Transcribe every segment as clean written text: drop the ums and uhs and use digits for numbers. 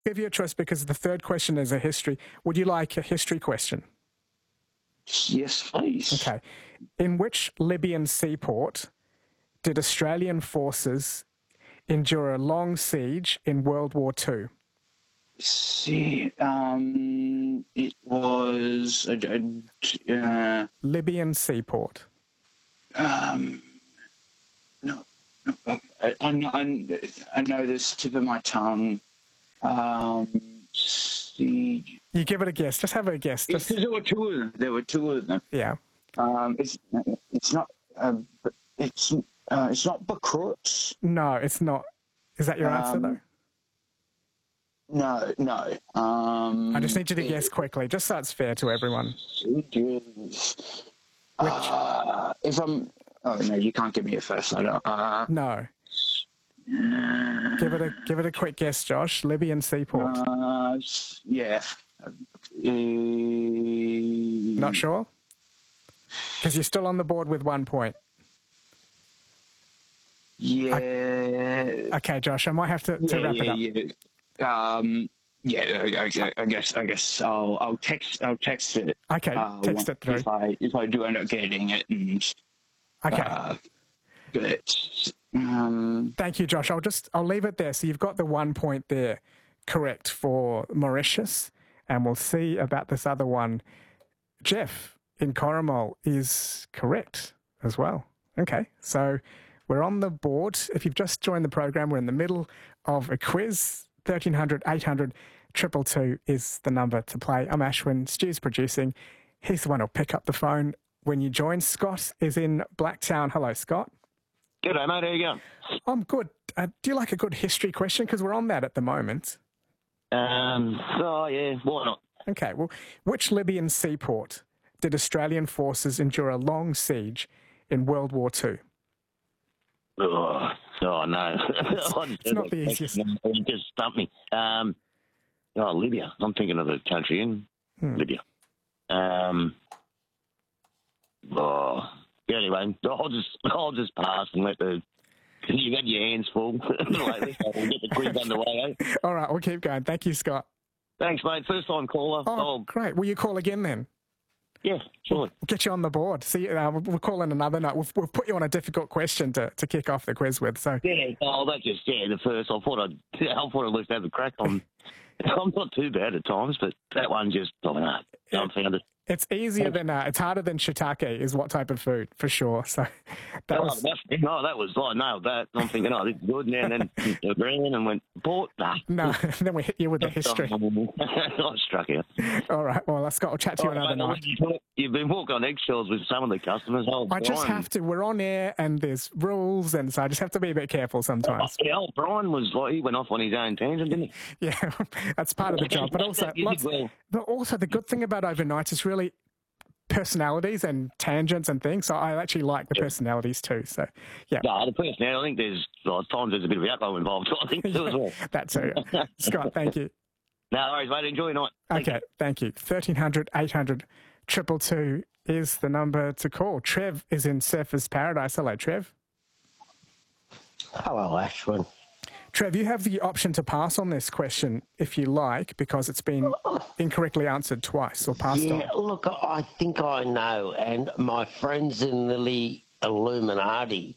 give you a choice because the third question is a history. Would you like a history question? Yes, please. Okay. In which Libyan seaport did Australian forces endure a long siege in World War II? See, it was Libyan seaport. No, I know this tip of my tongue. See, You give it a guess. Just have a guess. because there were two of them. There were two of them. Yeah. It's not it's not Beirut. No, it's not. Is that your answer, though? No. I just need you to guess quickly, just so it's fair to everyone. If I'm... Oh, no, you can't give me a first letter. No. Give it a quick guess, Josh. Libyan seaport. Yeah. Not sure? Because you're still on the board with 1 point. Yeah. Okay, Josh, I might have to wrap it up. I guess I'll text it. Okay, text it through. If I do end up getting it, and okay. But thank you, Josh. I'll leave it there. So you've got the 1 point there, correct, for Mauritius, and we'll see about this other one. Jeff in Coromol is correct as well. Okay, so we're on the board. If you've just joined the program, we're in the middle of a quiz. 1300 800 222 is the number to play. I'm Ashwin. Stu's producing. He's the one who'll pick up the phone when you join. Scott is in Blacktown. Hello, Scott. G'day, mate. How you going? I'm good. Do you like a good history question? Because we're on that at the moment. Oh, yeah, why not? Okay, well, which Libyan seaport did Australian forces endure a long siege in World War II? Oh no. It's not the easiest. You just stumped me. Libya. I'm thinking of the country in Libya. Anyway, I'll just pass and let the... You've had your hands full lately, so we'll get the quiz underway, eh? All right, we'll keep going. Thank you, Scott. Thanks, mate. First time caller. Oh, great. Will you call again then? Yeah, sure. We'll get you on the board. See, we'll call in another night. We've put you on a difficult question to kick off the quiz with. So yeah, the first. I thought I'd at least have a crack on. I'm not too bad at times, but that one just I found it. It's easier than it's harder than shiitake is what type of food for sure. So I nailed that. I'm thinking, this is good, and then the green and went port. Nah. No, then we hit you with the history. I struck out. All right, well, Scott, I'll chat to you another night. You've been walking on eggshells with some of the customers. I just have to. We're on air, and there's rules, and so I just have to be a bit careful sometimes. Old Brian was he went off on his own tangent, didn't he? Yeah, that's part of the job. But also, the good thing about overnights is really personalities and tangents and things. So I actually like the personalities too. So yeah. No, the personality. I think there's times there's a bit of alcohol involved. I think too as well. That too. Scott, thank you. No worries, mate. Enjoy your night. Okay, thank you. 1300 800 222 is the number to call. Trev is in Surfers Paradise. Hello, Trev. Hello, Ashwin. Trev, you have the option to pass on this question if you like, because it's been incorrectly answered twice or passed on. Yeah, look, I think I know, and my friends in the Illuminati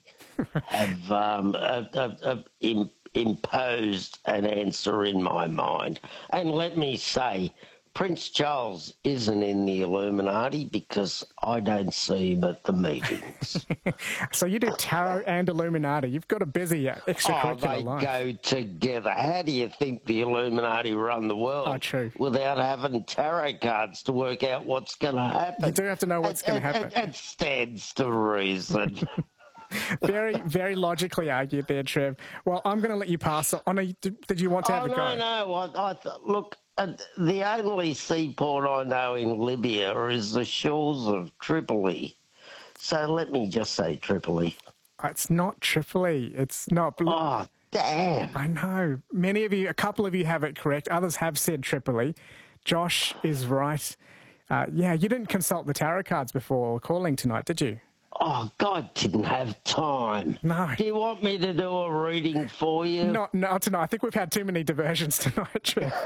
have imposed an answer in my mind. And let me say, Prince Charles isn't in the Illuminati because I don't see him at the meetings. So you do tarot and Illuminati. You've got a busy extracurricular life. They go together. How do you think the Illuminati run the world? Oh, true. Without having tarot cards to work out what's going to happen. You do have to know what's going to happen. It stands to reason. Very, very logically argued there, Trev. Well, I'm going to let you pass. Did you want to have a go? No. Look, the only seaport I know in Libya is the shores of Tripoli. So let me just say Tripoli. It's not Tripoli. It's not. Oh, damn. I know. A couple of you have it correct. Others have said Tripoli. Josh is right. You didn't consult the tarot cards before calling tonight, did you? Oh, God didn't have time. No. Do you want me to do a reading for you? Not tonight. I think we've had too many diversions tonight, Jeff.